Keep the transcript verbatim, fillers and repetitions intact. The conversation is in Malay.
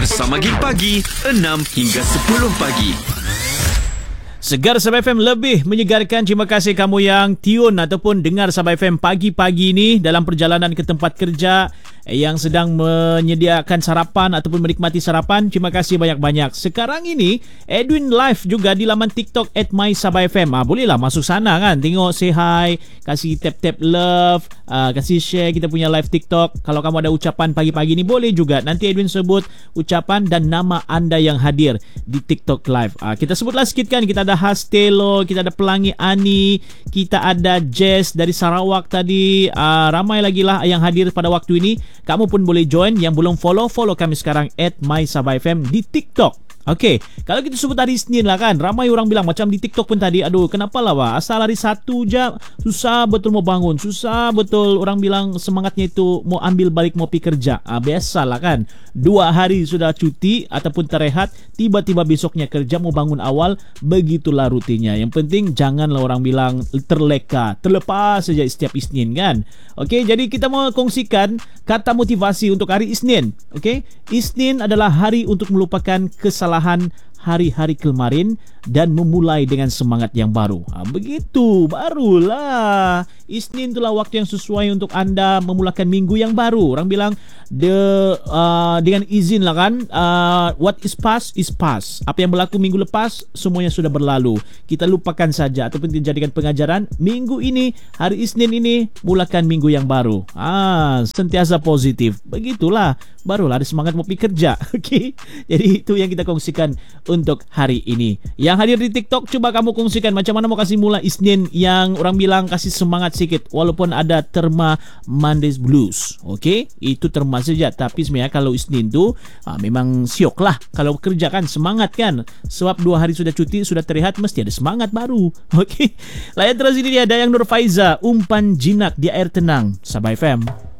bersama Gig Pagi enam hingga sepuluh pagi. Segar Sabah F M lebih menyegarkan. Terima kasih kamu yang tune ataupun dengar Sabah F M pagi-pagi ini dalam perjalanan ke tempat kerja, yang sedang menyediakan sarapan ataupun menikmati sarapan. Terima kasih banyak-banyak. Sekarang ini Edwin live juga di laman TikTok at my sabah f m. Ah, bolehlah masuk sana kan, tengok, say hi, kasih tap-tap love, uh, kasih share kita punya live TikTok. Kalau kamu ada ucapan pagi-pagi ni boleh juga. Nanti Edwin sebut ucapan dan nama anda yang hadir di TikTok live. Uh, kita sebutlah sikit kan. Kita ada Hastelo, kita ada Pelangi Ani, kita ada Jess dari Sarawak tadi. Uh, ramai lagi lah yang hadir pada waktu ini. Kamu pun boleh join. Yang belum follow, follow kami sekarang at my sabah f m di TikTok. Okey, kalau kita sebut hari Isnin lah kan, ramai orang bilang macam di TikTok pun tadi, aduh kenapa lah wah, asal hari Sabtu je susah betul mau bangun, susah betul orang bilang semangatnya itu mau ambil balik mau pergi kerja. Ah, biasalah kan, dua hari sudah cuti ataupun terehat, tiba-tiba besoknya kerja mau bangun awal, begitulah rutinnya. Yang penting janganlah orang bilang terleka, terlepas saja setiap Isnin kan. Okey, jadi kita mau kongsikan kata motivasi untuk hari Isnin. Okey, Isnin adalah hari untuk melupakan kesalahan hari-hari kemarin dan memulai dengan semangat yang baru. Ha, begitu, barulah Isnin itulah waktu yang sesuai untuk anda memulakan minggu yang baru. Orang bilang the uh, dengan izin lah kan, uh, what is past is past. Apa yang berlaku minggu lepas semuanya sudah berlalu. Kita lupakan saja ataupun dijadikan pengajaran. Minggu ini, hari Isnin ini, mulakan minggu yang baru. Ah, sentiasa positif. Begitulah, barulah ada semangat mau pergi kerja. Okey. Jadi itu yang kita kongsikan untuk hari ini. Yang hadir di TikTok, cuba kamu kongsikan macam mana mau kasih mula Isnin yang orang bilang kasih semangat sikit walaupun ada terma Mondays Blues. Okey, itu terma saja, tapi sebenarnya kalau Isnin tu ha, memang siok lah. Kalau kerja kan semangat kan, sebab dua hari sudah cuti, sudah terlihat mesti ada semangat baru. Okey, layan terus ini dia ada yang Nur Faiza, Umpan Jinak di Air Tenang Sabah F M.